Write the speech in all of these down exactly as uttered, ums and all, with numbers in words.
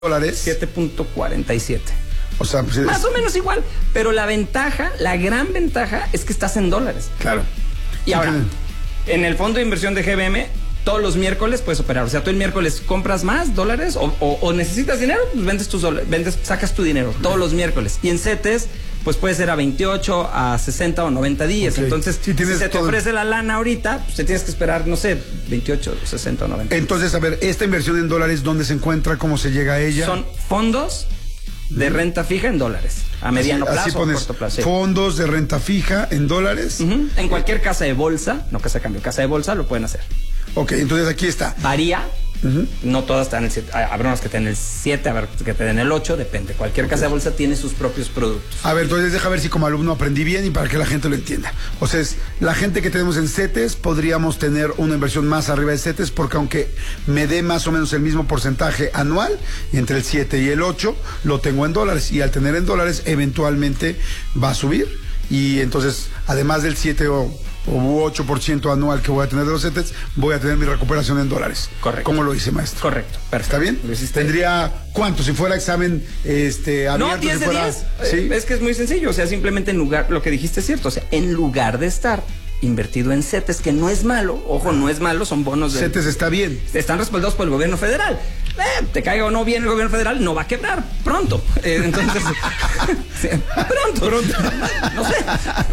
dólares. siete punto cuarenta y siete. O sea, pues más es... o menos igual, pero la ventaja, la gran ventaja es que estás en dólares. Claro. Y ahora, en el fondo de inversión de G B M, todos los miércoles puedes operar. O sea, tú el miércoles compras más dólares o, o, o necesitas dinero, pues vendes tus dólares, vendes, sacas tu dinero todos los miércoles. Y en CETES, pues puede ser a veintiocho, a sesenta o noventa días. Okay. Entonces, sí, si se te ofrece el... la lana ahorita, pues te tienes que esperar, no sé, veintiocho, sesenta o noventa. Entonces, a ver, esta inversión en dólares, ¿dónde se encuentra? ¿Cómo se llega a ella? Son fondos de renta fija en dólares, a mediano así, plazo así pones, o corto plazo. Sí. Fondos de renta fija en dólares. Uh-huh. En cualquier casa de bolsa, no casa de cambio, casa de bolsa, lo pueden hacer. Ok, entonces aquí está. Varía. Uh-huh. No todas están en el siete. Habrá unas que tienen el siete, habrá que tienen el ocho, depende. Cualquier okay. casa de bolsa tiene sus propios productos. A ver, entonces deja ver si como alumno aprendí bien y para que la gente lo entienda. O sea, es, la gente que tenemos en CETES podríamos tener una inversión más arriba de CETES porque aunque me dé más o menos el mismo porcentaje anual, entre el siete y el ocho, lo tengo en dólares. Y al tener en dólares, eventualmente va a subir. Y entonces, además del siete o... o ocho por ciento anual que voy a tener de los CETES, voy a tener mi recuperación en dólares. Correcto. ¿Cómo lo hice, maestro? Correcto. Perfecto. ¿Está bien? ¿Tendría cuánto? Si fuera examen este, abierto. No, diez si de fuera... diez. ¿Sí? Es que es muy sencillo. O sea, simplemente en lugar, lo que dijiste es cierto. O sea, en lugar de estar invertido en CETES, que no es malo, ojo, no es malo, son bonos de... CETES está bien. Están respaldados por el gobierno federal. Eh, te caiga o no bien el gobierno federal, no va a quebrar pronto. Eh, entonces, sí, pronto. Pronto. No sé.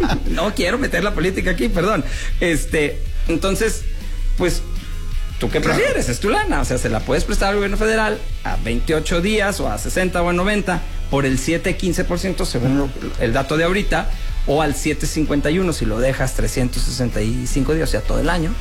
No quiero meter la política aquí, perdón. Este, entonces, pues, ¿tú qué prefieres? Claro. Es tu lana. O sea, se la puedes prestar al gobierno federal a veintiocho días o a sesenta o a noventa por el siete, quince por ciento según el dato de ahorita, o al siete cincuenta y uno si lo dejas trescientos sesenta y cinco días, o sea, todo el año.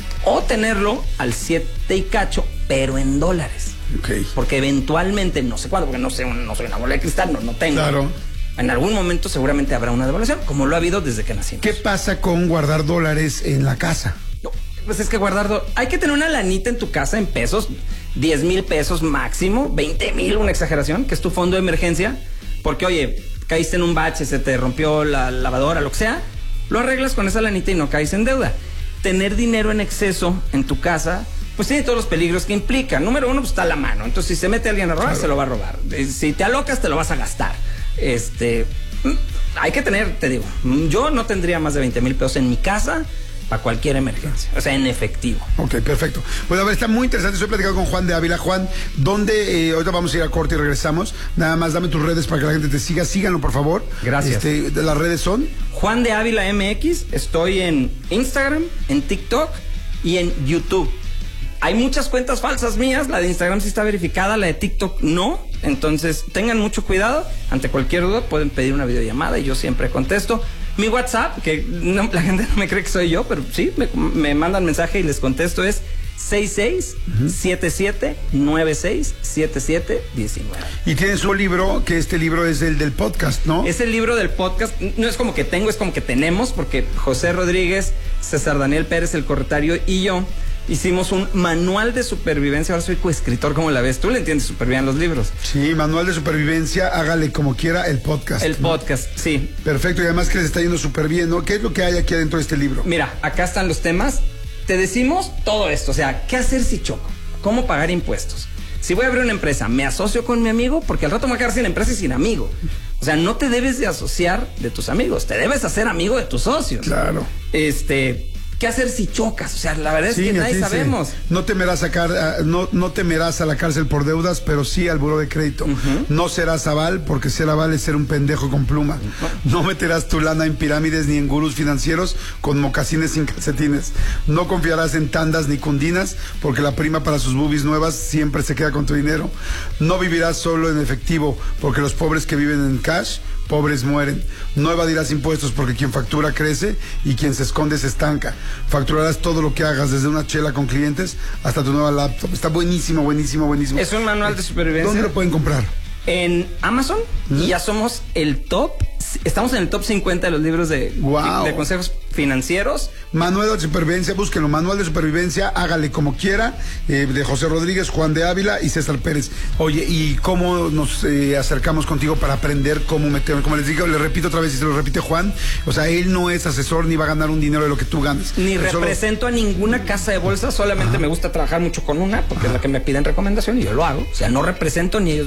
O tenerlo al siete y cacho, pero en dólares. Okay. Porque eventualmente, no sé cuándo, porque no sé, no soy una bola de cristal, no, no tengo. Claro. En algún momento seguramente habrá una devaluación, como lo ha habido desde que nacimos. ¿Qué pasa con guardar dólares en la casa? No, pues es que guardar... Do... Hay que tener una lanita en tu casa en pesos, diez mil pesos máximo, veinte mil, una exageración, que es tu fondo de emergencia. Porque, oye, caíste en un bache, se te rompió la lavadora, lo que sea, lo arreglas con esa lanita y no caes en deuda. Tener dinero en exceso en tu casa, pues tiene todos los peligros que implica. Número uno, pues está a la mano. Entonces, si se mete alguien a robar, claro, se lo va a robar. Si te alocas, te lo vas a gastar. Este, hay que tener, te digo, yo no tendría más de veinte mil pesos en mi casa para cualquier emergencia, o sea, en efectivo. Ok, perfecto. Pues a ver, está muy interesante. Estoy platicando con Juan de Ávila. Juan, ¿dónde? Eh, ahorita vamos a ir a corte y regresamos. Nada más dame tus redes para que la gente te siga. Síganlo, por favor. Gracias. Este, las redes son Juan de Ávila M X. Estoy en Instagram, en TikTok y en YouTube. Hay muchas cuentas falsas mías. La de Instagram sí está verificada, la de TikTok no. Entonces, tengan mucho cuidado. Ante cualquier duda pueden pedir una videollamada y yo siempre contesto. Mi WhatsApp, que no, la gente no me cree que soy yo, pero sí, me, me mandan mensaje y les contesto, es seis seis siete siete nueve seis siete siete uno nueve. Y tienes un libro, que este libro es el del podcast, ¿no? Es el libro del podcast. No es como que tengo, es como que tenemos, porque José Rodríguez, César Daniel Pérez, el corretario, y yo hicimos un manual de supervivencia. Ahora soy coescritor, ¿cómo la ves? Tú le entiendes súper bien los libros. Sí, manual de supervivencia, hágale como quiera el podcast. El ¿no? podcast, sí. Perfecto, y además que les está yendo súper bien, ¿no? ¿Qué es lo que hay aquí adentro de este libro? Mira, acá están los temas. Te decimos todo esto, o sea, ¿qué hacer si choco? ¿Cómo pagar impuestos? Si voy a abrir una empresa, ¿me asocio con mi amigo? Porque al rato me voy a quedar sin empresa y sin amigo. O sea, no te debes de asociar de tus amigos, te debes hacer amigo de tus socios. Claro. Este... ¿Qué hacer si chocas? O sea, la verdad es sí, que nadie sí, sabemos. Sí. No temerás sacar, uh, no, no temerás a la cárcel por deudas, pero sí al buró de crédito. Uh-huh. No serás aval, porque ser aval es ser un pendejo con pluma. Uh-huh. No meterás tu lana en pirámides ni en gurús financieros con mocasines sin calcetines. No confiarás en tandas ni cundinas, porque la prima para sus boobies nuevas siempre se queda con tu dinero. No vivirás solo en efectivo, porque los pobres que viven en cash, pobres mueren. No evadirás impuestos, porque quien factura crece y quien se esconde se estanca. Facturarás todo lo que hagas, desde una chela con clientes hasta tu nueva laptop. Está buenísimo, buenísimo, buenísimo. Es un manual de supervivencia. ¿Dónde lo pueden comprar? En Amazon, ¿Mm? Y ya somos el top estamos en el top cincuenta de los libros de, wow. de consejos financieros. Manual de supervivencia, búsquenlo, Manual de supervivencia, hágale como quiera, eh, de José Rodríguez, Juan de Ávila y César Pérez. Oye, ¿y cómo nos eh, acercamos contigo para aprender cómo meter? Como les digo, le repito otra vez y se lo repite Juan, o sea, él no es asesor ni va a ganar un dinero de lo que tú ganas. Ni él represento solo... a ninguna casa de bolsa, solamente Ajá. me gusta trabajar mucho con una, porque Ajá. es la que me piden recomendación y yo lo hago. O sea, no represento ni ellos